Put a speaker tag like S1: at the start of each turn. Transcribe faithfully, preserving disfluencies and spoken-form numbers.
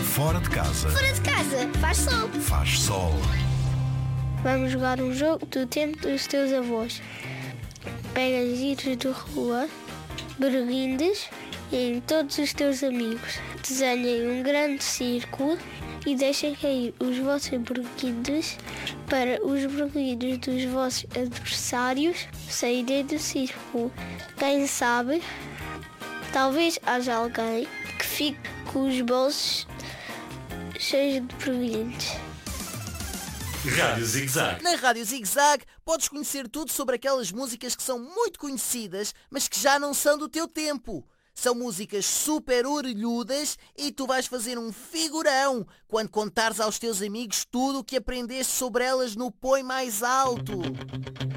S1: Fora de casa.
S2: Fora de casa, faz sol.
S1: Faz sol.
S2: Vamos jogar um jogo do tempo dos teus avós. Pegas giros de rua, berguindes e em todos os teus amigos. Desenhem um grande círculo e deixem cair os vossos berguindes para os berguindes dos vossos adversários saírem do círculo. Quem sabe, talvez haja alguém que fique com os bolsos cheios de berguindes.
S3: Rádio Zig-Zag.
S4: Na Rádio Zig-Zag podes conhecer tudo sobre aquelas músicas que são muito conhecidas, mas que já não são do teu tempo. São músicas super orelhudas e tu vais fazer um figurão quando contares aos teus amigos tudo o que aprendeste sobre elas no Põe Mais Alto.